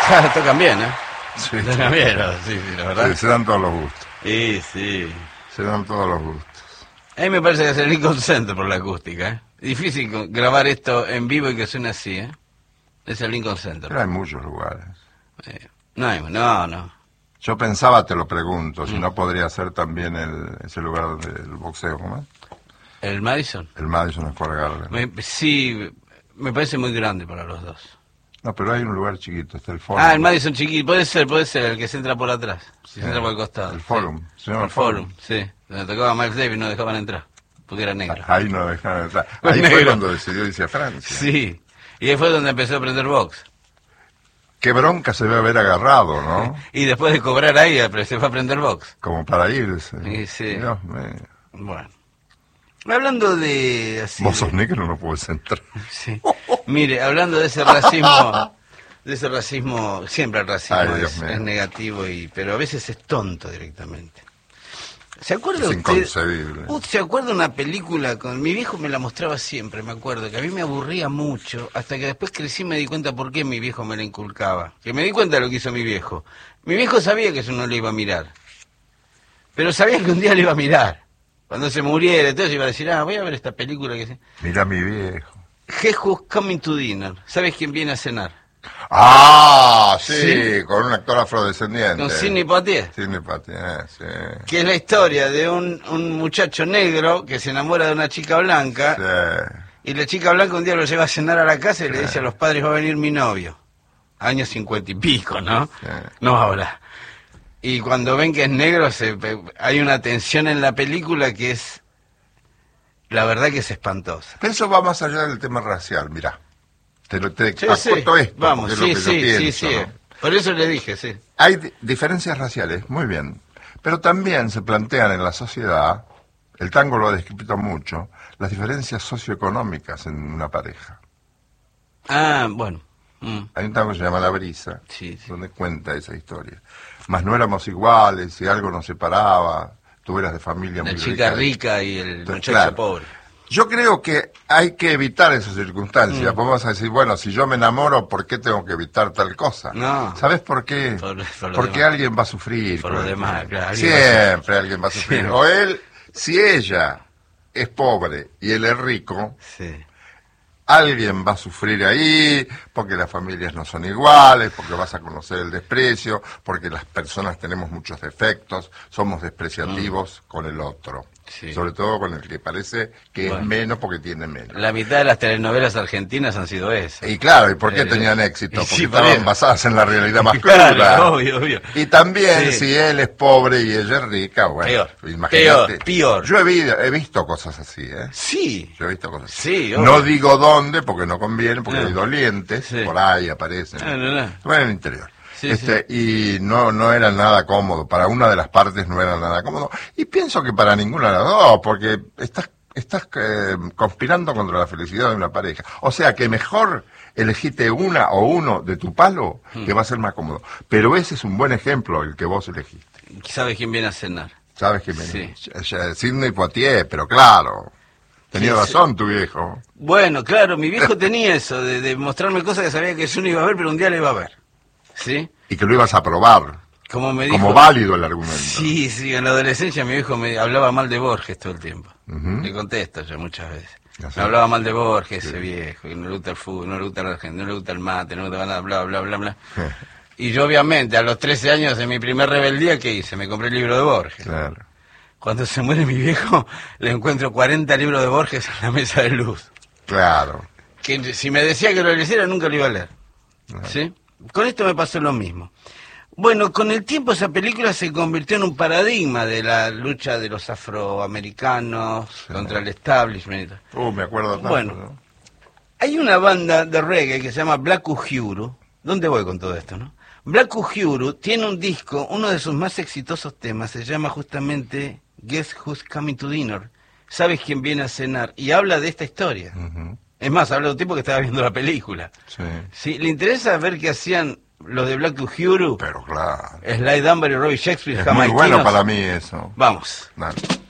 Tocan bien, ¿eh? Sí, Tocan bien, sí, la verdad. sí, se dan todos los gustos. Sí. Se dan todos los gustos. A mí me parece que es el Lincoln Center por la acústica, ¿eh? Difícil grabar esto en vivo y que suene así, ¿eh? Es el Lincoln Center. Pero hay muchos lugares. No. Yo pensaba, te lo pregunto, si no podría ser también ese lugar del boxeo, ¿cómo es? ¿El Madison? El Madison Square Garden. Sí, me parece muy grande para los dos. No, pero hay un lugar chiquito, está el Forum. El Madison chiquito, puede ser, el que se entra por atrás, si se entra por el costado. El Forum, sí. se llama el Forum, sí. Donde tocaba Miles Davis no dejaban entrar, porque era negro. Ahí no dejaban entrar. Ahí fue cuando decidió irse a Francia. Sí, y ahí fue donde empezó a aprender box. Qué bronca se debe haber agarrado, ¿no? Y después de cobrar ahí, se fue a aprender box. Como para irse. Sí. Dios mío. Bueno. Hablando de... Así, vos sos negro, no podés entrar. Sí. Mire, hablando de ese racismo, siempre el racismo es negativo, pero a veces es tonto directamente. ¿Se acuerda es usted? Inconcebible. ¿Se acuerda una película con mi viejo? Me la mostraba siempre, me acuerdo, que a mí me aburría mucho, hasta que después crecí y me di cuenta por qué mi viejo me la inculcaba. Que me di cuenta de lo que hizo mi viejo. Mi viejo sabía que eso no le iba a mirar, pero sabía que un día le iba a mirar. Cuando se muriera, entonces iba a decir, voy a ver esta película que se... Mira mi viejo. Jesus Coming to Dinner. ¿Sabes quién viene a cenar? Sí, con un actor afrodescendiente. Con Sidney Poitier. Sidney Poitier, sí. Que es la historia de un muchacho negro que se enamora de una chica blanca. Sí. Y la chica blanca un día lo lleva a cenar a la casa y le dice a los padres, va a venir mi novio. Años 50 y pico, ¿no? Sí. No ahora. Y cuando ven que es negro, hay una tensión en la película que es, la verdad que es espantosa. Pero eso va más allá del tema racial, mirá. Te acoto esto. Vamos, sí. ¿no? Por eso le dije, sí. Hay diferencias raciales, muy bien. Pero también se plantean en la sociedad, el tango lo ha descrito mucho, las diferencias socioeconómicas en una pareja. Bueno. Hay un tango que se llama La Brisa, sí. donde cuenta esa historia. Mas no éramos iguales, si algo nos separaba, tú eras de familia muy rica. La chica rica y el muchacho pobre. Yo creo que hay que evitar esas circunstancias. Vamos a decir, bueno, si yo me enamoro, ¿por qué tengo que evitar tal cosa? No. ¿Sabes por qué? Porque alguien va a sufrir. Por lo demás, claro. Siempre alguien va a sufrir. O él, si ella es pobre y él es rico... Sí. Alguien va a sufrir ahí, porque las familias no son iguales, porque vas a conocer el desprecio, porque las personas tenemos muchos defectos, somos despreciativos con el otro. Sí. Sobre todo con el que parece que es menos porque tiene menos. La mitad de las telenovelas argentinas han sido esas. Y claro, ¿y por qué tenían éxito? Porque estaban basadas en la realidad más claro, cruda. Obvio. Y también, si él es pobre y ella es rica, bueno, imagínate. Peor. Yo he visto cosas así, ¿eh? Sí. Yo he visto cosas así. Sí, no digo dónde, porque no conviene, porque hay dolientes, por ahí aparecen. Bueno, en el interior. Y no era nada cómodo, para una de las partes no era nada cómodo, y pienso que para ninguna de las dos, porque estás conspirando contra la felicidad de una pareja. O sea que mejor elegite una o uno de tu palo, que va a ser más cómodo. Pero ese es un buen ejemplo, el que vos elegiste. ¿Sabes quién viene a cenar? ¿Sabes quién viene? Sí. Sidney Poitier, pero claro... Tenía razón tu viejo. Bueno, claro, mi viejo tenía eso, de mostrarme cosas que sabía que yo no iba a ver, pero un día le iba a ver. ¿Sí? Y que lo ibas a probar. Como me dijo, como válido el argumento. Sí, en la adolescencia mi viejo me hablaba mal de Borges todo el tiempo. Le contesto yo muchas veces. Me hablaba mal de Borges, ese viejo, que no le gusta el fútbol, no le gusta la gente, no le gusta el mate, no le gusta bla. Y yo obviamente a los 13 años, en mi primer rebeldía, ¿qué hice? Me compré el libro de Borges. Claro. Cuando se muere mi viejo, le encuentro 40 libros de Borges en la mesa de luz. Claro. Que si me decía que lo leyera, nunca lo iba a leer. ¿Sí? Con esto me pasó lo mismo. Bueno, con el tiempo esa película se convirtió en un paradigma de la lucha de los afroamericanos contra el establishment. Me acuerdo tanto. Bueno, ¿no? Hay una banda de reggae que se llama Black Uhuru. ¿Dónde voy con todo esto, no? Black Uhuru tiene un disco, uno de sus más exitosos temas, se llama justamente Guess Who's Coming to Dinner. ¿Sabes quién viene a cenar? Y habla de esta historia. Es más, habla de un tipo que estaba viendo la película. Sí. ¿Le interesa ver qué hacían los de Black Uhuru? Pero claro. Sly Dunbar y Robbie Shakespeare. Es muy bueno para mí eso. Vamos. Dale.